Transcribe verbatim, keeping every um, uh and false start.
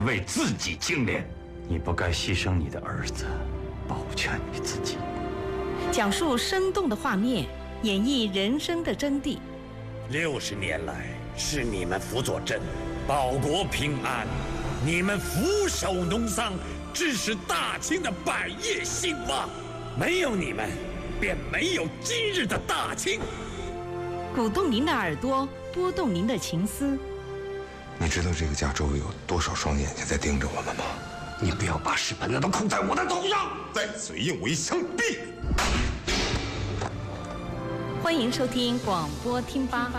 为自己清廉。你不该牺牲你的儿子，保全你自己。 讲述生动的画面，演绎人生的真谛。 六十年来，是你们辅佐朕，保国平安；你们俯首农桑，致使大清的百业兴旺。没有你们，便没有今日的大清。 鼓动您的耳朵，拨动您的情思。 你知道这个家周围有多少双眼睛在盯着我们吗？ 你不要把屎盆子都扣在我的头上！ 再嘴硬，我一枪毙！ 欢迎收听广播听吧。